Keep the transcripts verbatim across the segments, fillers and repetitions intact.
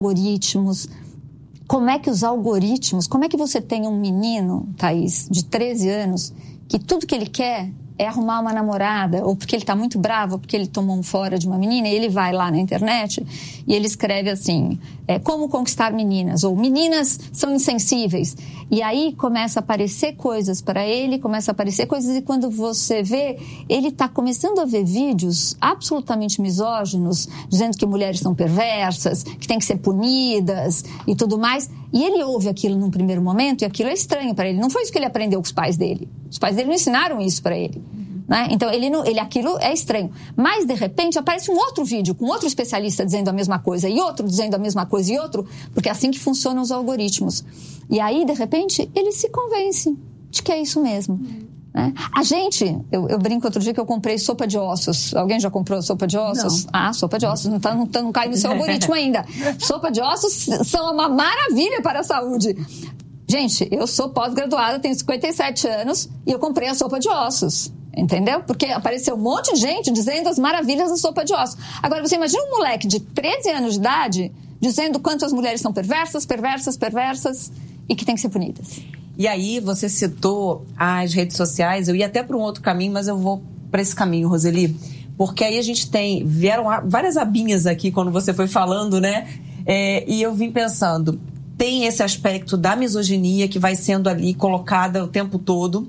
algoritmos. Como é que os algoritmos... Como é que você tem um menino, Thaís, de treze anos, que tudo que ele quer é arrumar uma namorada, ou porque ele está muito bravo, ou porque ele tomou um fora de uma menina, e ele vai lá na internet e ele escreve assim, é, como conquistar meninas, ou meninas são insensíveis. E aí começa a aparecer coisas para ele, começa a aparecer coisas, e quando você vê, ele está começando a ver vídeos absolutamente misóginos, dizendo que mulheres são perversas, que têm que ser punidas e tudo mais. E ele ouve aquilo num primeiro momento, e aquilo é estranho para ele. Não foi isso que ele aprendeu com os pais dele. Os pais dele não ensinaram isso para ele. Né? Então, ele não, ele, aquilo é estranho. Mas, de repente, aparece um outro vídeo com outro especialista dizendo a mesma coisa, e outro dizendo a mesma coisa, e outro, porque é assim que funcionam os algoritmos. E aí, de repente, ele se convence de que é isso mesmo. Né? A gente, eu, eu brinco outro dia que eu comprei sopa de ossos. Alguém já comprou sopa de ossos? Não. Ah, sopa de ossos, não, tá, não, tá, não cai no seu algoritmo ainda. Sopa de ossos são uma maravilha para a saúde. Gente, eu sou pós-graduada, tenho cinquenta e sete anos, e eu comprei a sopa de ossos. Entendeu? Porque apareceu um monte de gente dizendo as maravilhas da sopa de ossos. Agora, você imagina um moleque de treze anos de idade dizendo quanto as mulheres são perversas, perversas, perversas e que tem que ser punidas. E aí, você citou as redes sociais, eu ia até para um outro caminho, mas eu vou para esse caminho, Roseli, porque aí a gente tem, vieram várias abinhas aqui quando você foi falando, né? É, e eu vim pensando, tem esse aspecto da misoginia que vai sendo ali colocada o tempo todo,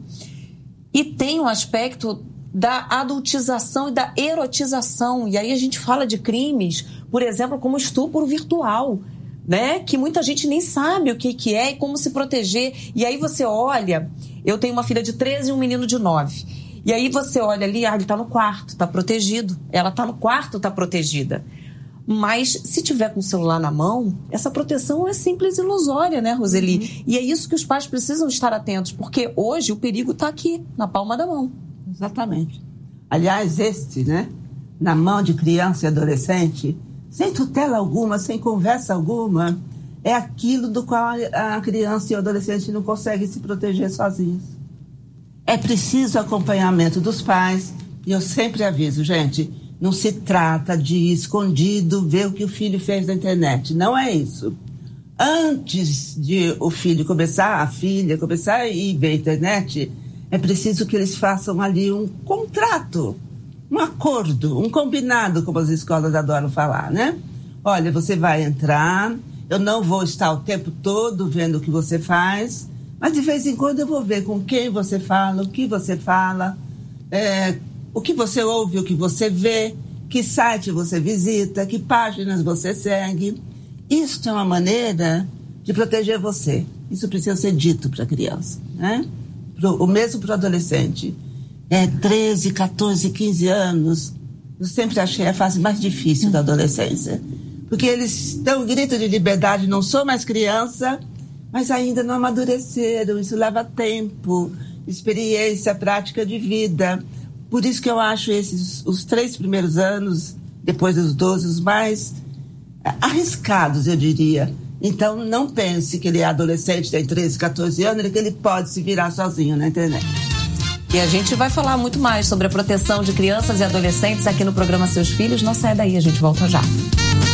e tem um aspecto da adultização e da erotização. E aí a gente fala de crimes, por exemplo, como estupro virtual, né? Que muita gente nem sabe o que, que é e como se proteger. E aí você olha, eu tenho uma filha de treze e um menino de nove. E aí você olha ali, ah, ele está no quarto, está protegido. Ela está no quarto, está protegida. Mas se tiver com o celular na mão, essa proteção é simples e ilusória, né, Roseli? Uhum. E é isso que os pais precisam estar atentos, porque hoje o perigo está aqui, na palma da mão. Exatamente. Aliás, este, né, na mão de criança e adolescente, sem tutela alguma, sem conversa alguma, é aquilo do qual a criança e o adolescente não conseguem se proteger sozinhos. É preciso acompanhamento dos pais, e eu sempre aviso, gente, não se trata de ir escondido, ver o que o filho fez na internet. Não é isso. Antes de o filho começar, a filha começar a ir ver a internet, é preciso que eles façam ali um contrato, um acordo, um combinado, como as escolas adoram falar, né? Olha, você vai entrar, eu não vou estar o tempo todo vendo o que você faz, mas de vez em quando eu vou ver com quem você fala, o que você fala, é, o que você ouve, o que você vê, que site você visita, que páginas você segue. Isso é uma maneira de proteger você. Isso precisa ser dito para a criança, né? Pro, o mesmo para o adolescente. É treze, catorze, quinze anos. Eu sempre achei a fase mais difícil da adolescência. Porque eles dão um grito de liberdade, não sou mais criança, mas ainda não amadureceram. Isso leva tempo, experiência, prática de vida. Por isso que eu acho esses, os três primeiros anos, depois dos doze, os mais arriscados, eu diria. Então, não pense que ele é adolescente, tem treze, catorze anos, que ele pode se virar sozinho na internet. E a gente vai falar muito mais sobre a proteção de crianças e adolescentes aqui no programa Seus Filhos. Não saia daí, a gente volta já.